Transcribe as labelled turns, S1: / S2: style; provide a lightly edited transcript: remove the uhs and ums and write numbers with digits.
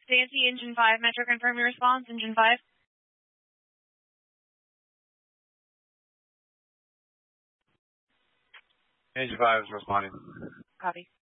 S1: Nancy, Engine 5, Metro, confirm your response. Engine 5.
S2: Engine 5 is responding.
S1: Copy.